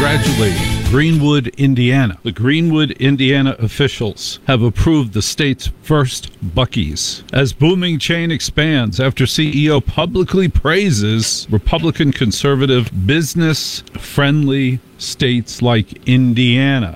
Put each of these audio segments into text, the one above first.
congratulating Greenwood, Indiana. The Greenwood, Indiana officials have approved the state's first Buc-ee's. As booming chain expands after CEO publicly praises Republican conservative business-friendly states like Indiana.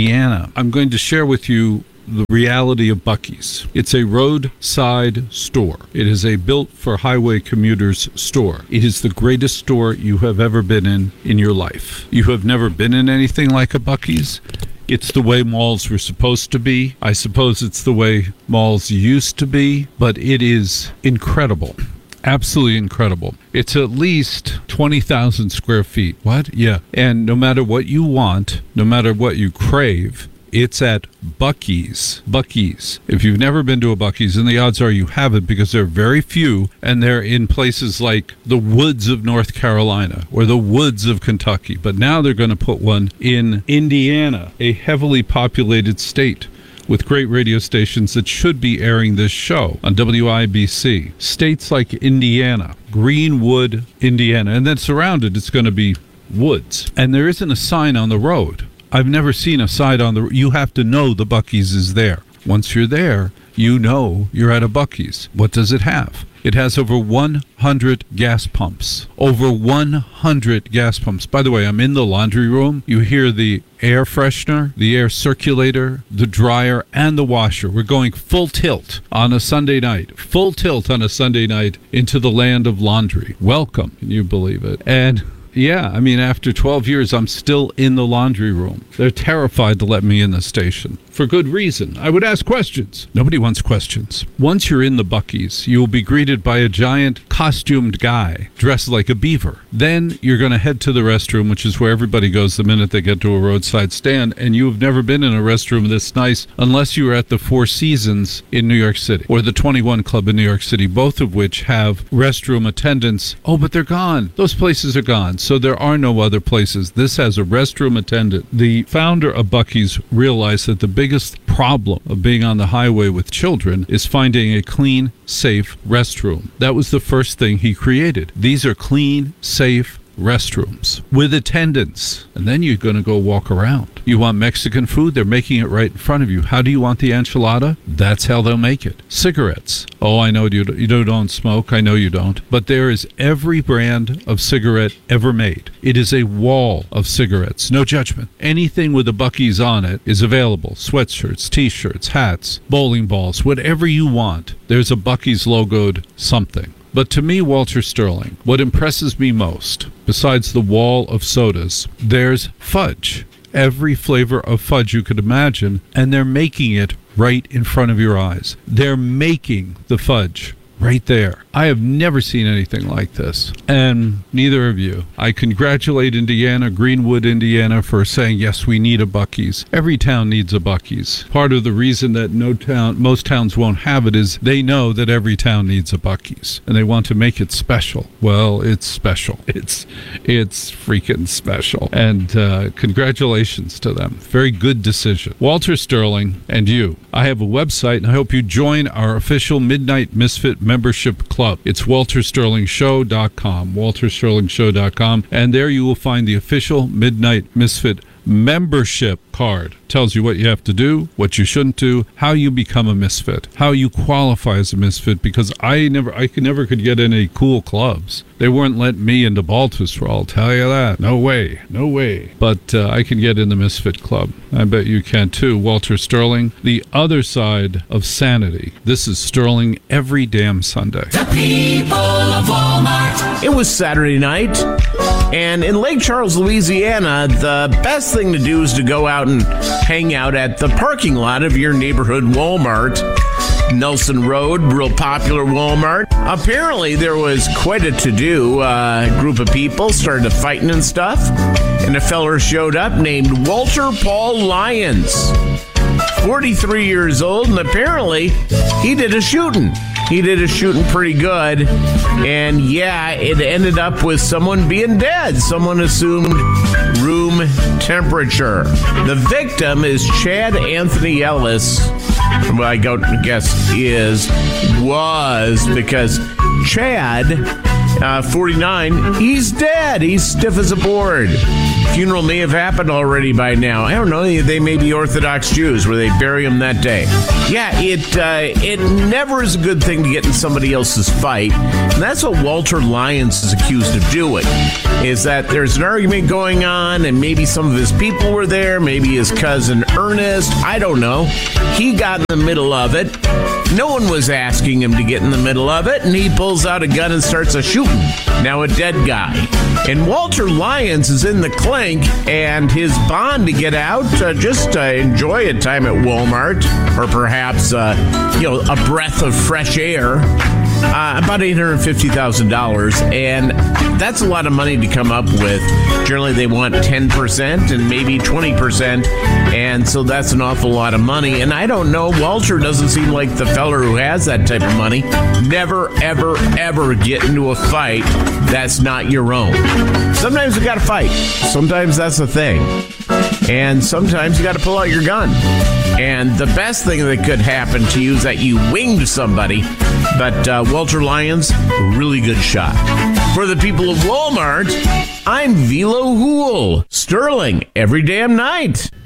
I'm going to share with you the reality of Buc-ee's. It's a roadside store. It is a built-for-highway commuters store. It is the greatest store you have ever been in your life. You have never been in anything like a Buc-ee's. It's the way malls were supposed to be. I suppose it's the way malls used to be, but it is incredible. Absolutely incredible. It's at least 20,000 square feet. What? Yeah. And no matter what you want, no matter what you crave, it's at Buc-ee's. Buc-ee's. If you've never been to a Buc-ee's, and the odds are you haven't because there are very few, and they're in places like the woods of North Carolina or the woods of Kentucky. But now they're going to put one in Indiana, a heavily populated state with great radio stations that should be airing this show on WIBC. States like Indiana, Greenwood, Indiana, and then surrounded, it's going to be woods. And there isn't a sign on the road. I've never seen a sign on the road. You have to know the Buc-ee's is there. Once you're there, you know you're at a Buc-ee's. What does it have? It has over 100 gas pumps. Over 100 gas pumps. By the way, I'm in the laundry room. You hear the air freshener, the air circulator, the dryer, and the washer. We're going full tilt on a Sunday night. Full tilt on a Sunday night into the land of laundry. Welcome. Can you believe it? And yeah, I mean, after 12 years, I'm still in the laundry room. They're terrified to let me in the station. For good reason. I would ask questions. Nobody wants questions. Once you're in the Buc-ee's, you will be greeted by a giant costumed guy dressed like a beaver. Then you're going to head to the restroom, which is where everybody goes the minute they get to a roadside stand. And you have never been in a restroom this nice unless you were at the Four Seasons in New York City or the 21 Club in New York City, both of which have restroom attendants. Oh, but they're gone. Those places are gone. So there are no other places. This has a restroom attendant. The founder of Buc-ee's realized that the biggest problem of being on the highway with children is finding a clean, safe restroom. That was the first thing he created. These are clean, safe restrooms with attendants. And then you're going to go walk around. You want Mexican food? They're making it right in front of you. How do you want the enchilada? That's how they'll make it. Cigarettes. Oh, I know you don't smoke. I know you don't. But there is every brand of cigarette ever made. It is a wall of cigarettes. No judgment. Anything with a Buc-ee's on it is available. Sweatshirts, T-shirts, hats, bowling balls, whatever you want. There's a Buc-ee's logoed something. But to me, Walter Sterling, what impresses me most, besides the wall of sodas, there's fudge. Every flavor of fudge you could imagine, and they're making it right in front of your eyes. They're making the fudge right there. I have never seen anything like this, and neither of you. I congratulate Indiana, Greenwood, Indiana, for saying, yes, we need a Buc-ee's. Every town needs a Buc-ee's. Part of the reason that most towns won't have it is they know that every town needs a Buc-ee's, and they want to make it special. Well, it's special. It's freaking special, and congratulations to them. Very good decision. Walter Sterling and you. I have a website, and I hope you join our official Midnight Misfit membership club. It's waltersterlingshow.com, waltersterlingshow.com, and there you will find the official Midnight Misfit membership card. Tells you what you have to do, what you shouldn't do, how you become a misfit, how you qualify as a misfit, because I never could get any cool clubs. They weren't letting me into Baltusrol, I'll tell you that. No way. But I can get in the Misfit Club. I bet you can too. Walter Sterling, the other side of sanity. This is Sterling every damn Sunday. The people of Walmart. It was Saturday night, and in Lake Charles, Louisiana, the best thing to do is to go out and hang out at the parking lot of your neighborhood Walmart. Nelson Road, real popular Walmart. Apparently, there was quite a to-do. Group of people started fighting and stuff, and a feller showed up named Walter Paul Lyons, 43 years old, and apparently he did a shooting. He did a shooting pretty good, and yeah, it ended up with someone being dead. Someone assumed room temperature. The victim is Chad Anthony Ellis. Well, I guess was, because Chad 49. He's dead. He's stiff as a board. Funeral may have happened already by now. I don't know. They may be Orthodox Jews where they bury him that day. Yeah, it never is a good thing to get in somebody else's fight. And that's what Walter Lyons is accused of doing, is that there's an argument going on and maybe some of his people were there, maybe his cousin Ernest. I don't know. He got in the middle of it. No one was asking him to get in the middle of it, and he pulls out a gun and starts a shooting. Now a dead guy. And Walter Lyons is in the clink, and his bond to get out, just enjoy a time at Walmart, or perhaps, a breath of fresh air, about $850,000. And that's a lot of money to come up with. Generally, they want 10% and maybe 20%. And so that's an awful lot of money. And I don't know, Walter doesn't seem like the feller who has that type of money. Never, ever, ever get into a fight that's not your own. Sometimes you got to fight. Sometimes that's the thing. And sometimes you got to pull out your gun. And the best thing that could happen to you is that you winged somebody. But Walter Lyons, really good shot. For the people of Walmart, I'm Velo Hool. Sterling, every damn night.